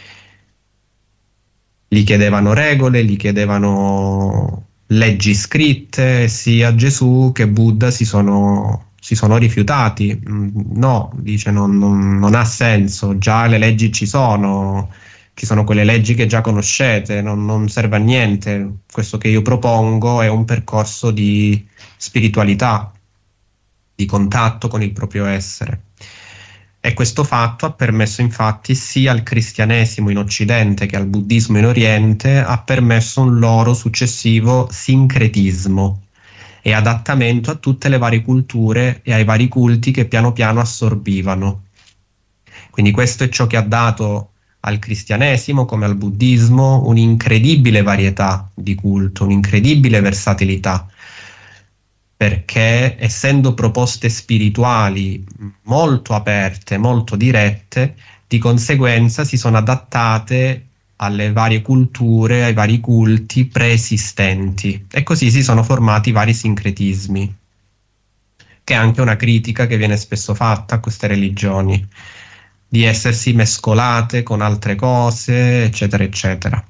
Gli chiedevano regole, gli chiedevano leggi scritte, sia Gesù che Buddha si sono rifiutati. No, dice, non ha senso, già le leggi ci sono quelle leggi che già conoscete, non serve a niente. Questo che io propongo è un percorso di spiritualità, di contatto con il proprio essere. E questo fatto ha permesso infatti sia al cristianesimo in Occidente che al buddismo in Oriente, ha permesso un loro successivo sincretismo e adattamento a tutte le varie culture e ai vari culti che piano piano assorbivano. Quindi questo è ciò che ha dato al cristianesimo, come al buddismo, un'incredibile varietà di culto, un'incredibile versatilità, perché essendo proposte spirituali molto aperte, molto dirette, di conseguenza si sono adattate alle varie culture, ai vari culti preesistenti, e così si sono formati vari sincretismi, che è anche una critica che viene spesso fatta a queste religioni, di essersi mescolate con altre cose, eccetera, eccetera.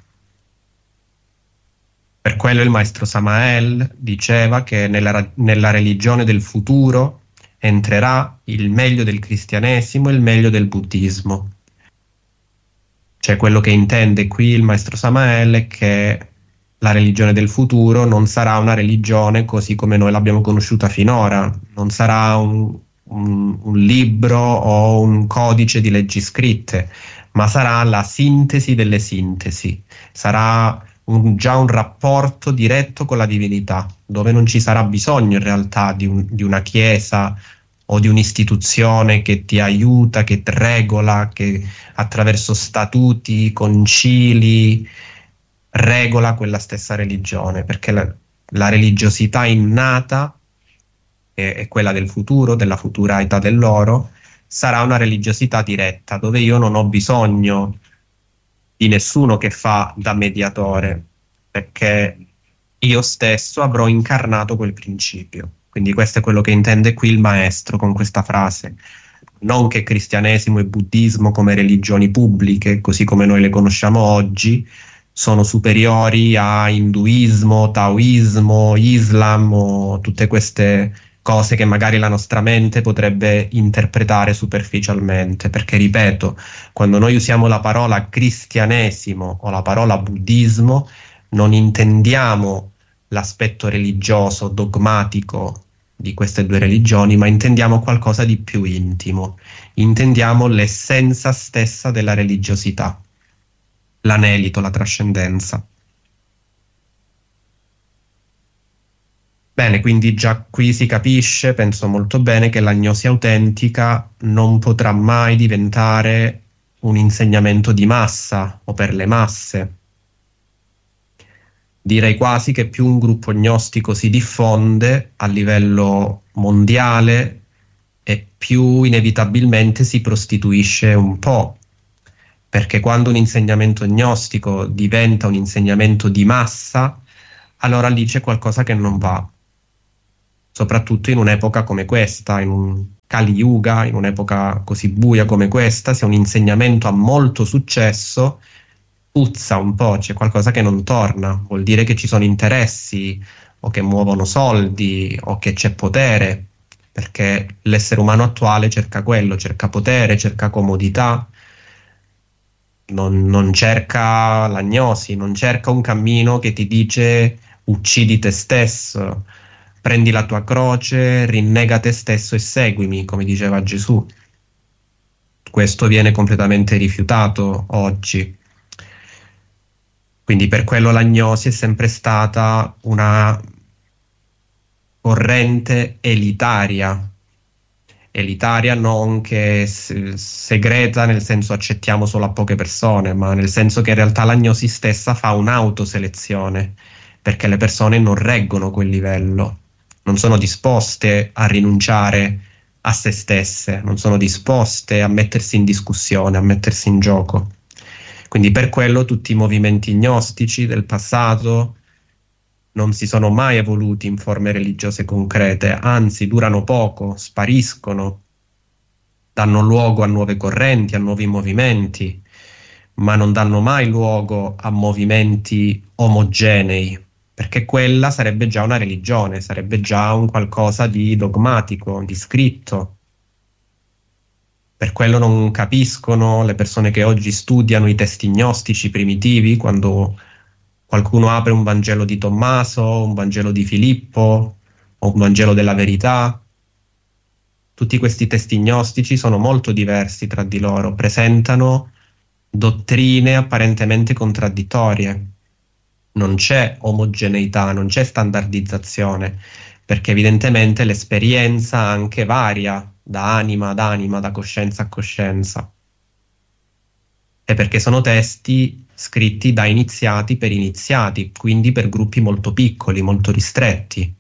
Per quello il maestro Samael diceva che nella religione del futuro entrerà il meglio del cristianesimo e il meglio del buddismo. Cioè, quello che intende qui il maestro Samael è che la religione del futuro non sarà una religione così come noi l'abbiamo conosciuta finora, non sarà un libro o un codice di leggi scritte, ma sarà la sintesi delle sintesi, sarà già un rapporto diretto con la divinità, dove non ci sarà bisogno in realtà di una chiesa o di un'istituzione che ti aiuta, che ti regola, che attraverso statuti, concili regola quella stessa religione, perché la religiosità innata è quella del futuro, della futura età dell'oro, sarà una religiosità diretta, dove io non ho bisogno di nessuno che fa da mediatore, perché io stesso avrò incarnato quel principio. Quindi questo è quello che intende qui il maestro con questa frase. Non che cristianesimo e buddismo come religioni pubbliche, così come noi le conosciamo oggi, sono superiori a induismo, taoismo, islam o tutte queste cose che magari la nostra mente potrebbe interpretare superficialmente, perché ripeto, quando noi usiamo la parola cristianesimo o la parola buddismo non intendiamo l'aspetto religioso, dogmatico di queste due religioni, ma intendiamo qualcosa di più intimo, intendiamo l'essenza stessa della religiosità, l'anelito, la trascendenza. Bene, quindi già qui si capisce, penso molto bene, che l'agnosi autentica non potrà mai diventare un insegnamento di massa o per le masse. Direi quasi che più un gruppo gnostico si diffonde a livello mondiale e più inevitabilmente si prostituisce un po', perché quando un insegnamento gnostico diventa un insegnamento di massa, allora lì c'è qualcosa che non va, soprattutto in un'epoca come questa, in un Kali Yuga, in un'epoca così buia come questa. Se un insegnamento ha molto successo, puzza un po', c'è qualcosa che non torna, vuol dire che ci sono interessi o che muovono soldi o che c'è potere, perché l'essere umano attuale cerca quello, cerca potere, cerca comodità, non cerca l'agnosi, non cerca un cammino che ti dice uccidi te stesso, prendi la tua croce, rinnega te stesso e seguimi, come diceva Gesù. Questo viene completamente rifiutato oggi. Quindi per quello l'agnosi è sempre stata una corrente elitaria non che segreta, nel senso accettiamo solo a poche persone, ma nel senso che in realtà l'agnosi stessa fa un'autoselezione, perché le persone non reggono quel livello, non sono disposte a rinunciare a se stesse, non sono disposte a mettersi in discussione, a mettersi in gioco. Quindi per quello tutti i movimenti gnostici del passato non si sono mai evoluti in forme religiose concrete, anzi durano poco, spariscono, danno luogo a nuove correnti, a nuovi movimenti, ma non danno mai luogo a movimenti omogenei, perché quella sarebbe già una religione, sarebbe già un qualcosa di dogmatico, di scritto. Per quello non capiscono le persone che oggi studiano i testi gnostici primitivi, quando qualcuno apre un Vangelo di Tommaso, un Vangelo di Filippo o un Vangelo della Verità. Tutti questi testi gnostici sono molto diversi tra di loro, presentano dottrine apparentemente contraddittorie. Non c'è omogeneità, non c'è standardizzazione, perché evidentemente l'esperienza anche varia da anima ad anima, da coscienza a coscienza. E perché sono testi scritti da iniziati per iniziati, quindi per gruppi molto piccoli, molto ristretti.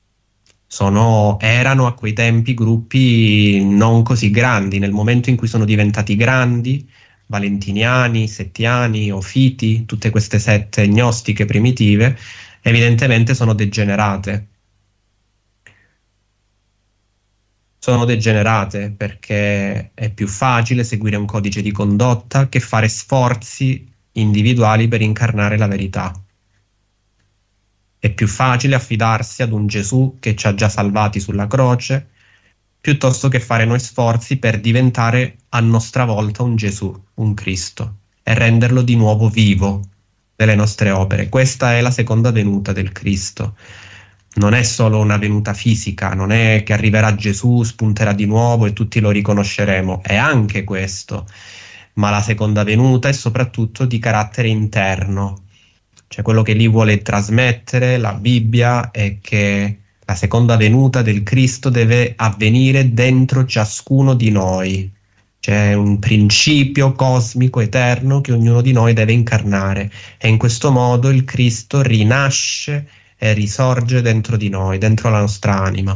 Erano a quei tempi gruppi non così grandi. Nel momento in cui sono diventati grandi, valentiniani, settiani, ofiti, tutte queste sette gnostiche primitive, evidentemente sono degenerate. Sono degenerate perché è più facile seguire un codice di condotta che fare sforzi individuali per incarnare la verità. È più facile affidarsi ad un Gesù che ci ha già salvati sulla croce, piuttosto che fare noi sforzi per diventare a nostra volta un Gesù, un Cristo, e renderlo di nuovo vivo nelle nostre opere. Questa è la seconda venuta del Cristo. Non è solo una venuta fisica, non è che arriverà Gesù, spunterà di nuovo e tutti lo riconosceremo, è anche questo. Ma la seconda venuta è soprattutto di carattere interno, cioè quello che lì vuole trasmettere la Bibbia è che la seconda venuta del Cristo deve avvenire dentro ciascuno di noi. C'è un principio cosmico eterno che ognuno di noi deve incarnare e in questo modo il Cristo rinasce e risorge dentro di noi, dentro la nostra anima.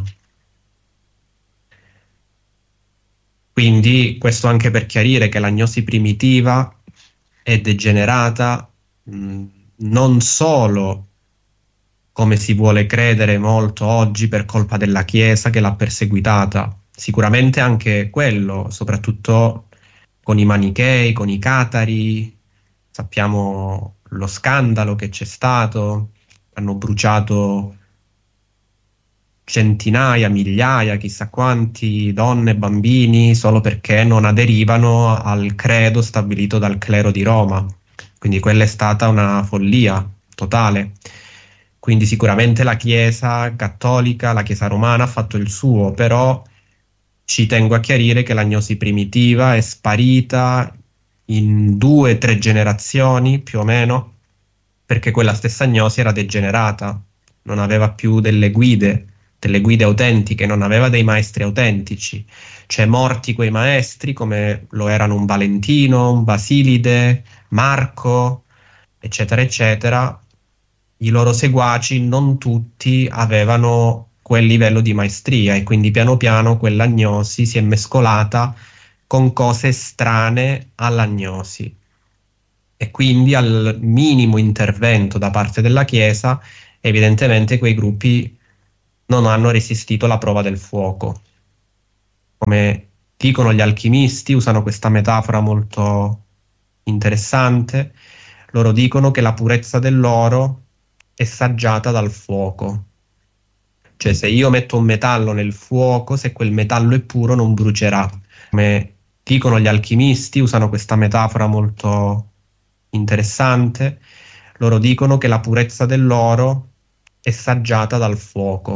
Quindi questo anche per chiarire che l'agnosi primitiva è degenerata non solo, come si vuole credere molto oggi, per colpa della Chiesa che l'ha perseguitata. Sicuramente anche quello, soprattutto con i manichei, con i catari, sappiamo lo scandalo che c'è stato, hanno bruciato centinaia, migliaia, chissà quanti donne, bambini, solo perché non aderivano al credo stabilito dal clero di Roma. Quindi quella è stata una follia totale. Quindi sicuramente la Chiesa cattolica, la Chiesa romana ha fatto il suo, però ci tengo a chiarire che l'agnosi primitiva è sparita in 2-3 generazioni più o meno, perché quella stessa agnosi era degenerata, non aveva più delle guide autentiche, non aveva dei maestri autentici. Cioè morti quei maestri come lo erano un Valentino, un Basilide, Marco, eccetera eccetera, i loro seguaci non tutti avevano quel livello di maestria e quindi piano piano quell'agnosi si è mescolata con cose strane all'agnosi. e quindi al minimo intervento da parte della Chiesa, evidentemente quei gruppi non hanno resistito alla prova del fuoco. Come dicono gli alchimisti, usano questa metafora molto interessante, loro dicono che la purezza dell'oro è saggiata dal fuoco. Cioè, se io metto un metallo nel fuoco, se quel metallo è puro non brucerà. Come dicono gli alchimisti, usano questa metafora molto interessante, loro dicono che la purezza dell'oro è saggiata dal fuoco.